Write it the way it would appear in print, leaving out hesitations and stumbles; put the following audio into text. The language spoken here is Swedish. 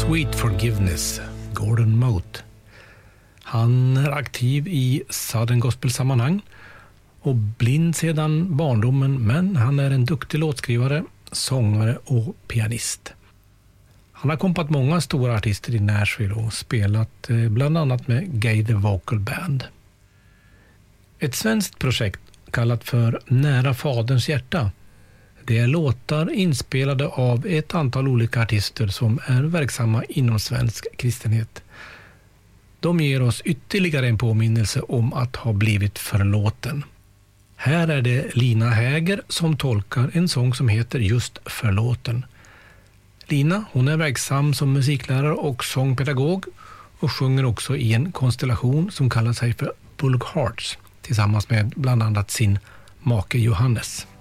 Sweet Forgiveness, Gordon Mote. Han är aktiv i Southern Gospel-sammanhang och blind sedan barndomen, men han är en duktig låtskrivare, sångare och pianist. Han har kompat många stora artister i Nashville och spelat bland annat med Gay the Vocal Band. Ett svenskt projekt kallat för Nära faderns hjärta. Det är låtar inspelade av ett antal olika artister som är verksamma inom svensk kristenhet. De ger oss ytterligare en påminnelse om att ha blivit förlåten. Här är det Lina Häger som tolkar en sång som heter just Förlåten. Lina, hon är verksam som musiklärare och sångpedagog och sjunger också i en konstellation som kallar sig för Bullock Hearts tillsammans med bland annat sin make Johannes.